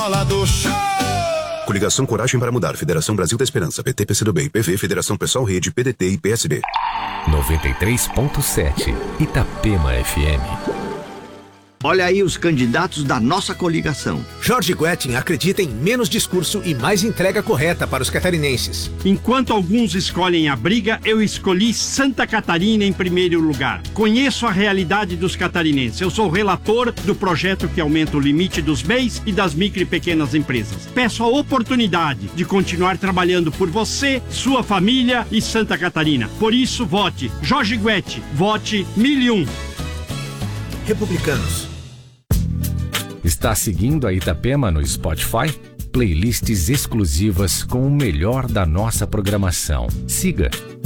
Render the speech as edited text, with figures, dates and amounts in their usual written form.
bola do show. Coligação Coragem para Mudar, Federação Brasil da Esperança, PT, PCdoB, PV, Federação Pessoal Rede, PDT e PSB. 93.7 Itapema FM. Olha aí os candidatos da nossa coligação. Jorge Guettin acredita em menos discurso e mais entrega correta para os catarinenses. Enquanto alguns escolhem a briga, eu escolhi Santa Catarina em primeiro lugar. Conheço a realidade dos catarinenses. Eu sou relator do projeto que aumenta o limite dos MEIs e das micro e pequenas empresas. Peço a oportunidade de continuar trabalhando por você, sua família e Santa Catarina. Por isso, vote Jorge Guettin. Vote 1001. Republicanos. Está seguindo a Itapema no Spotify? Playlists exclusivas com o melhor da nossa programação. Siga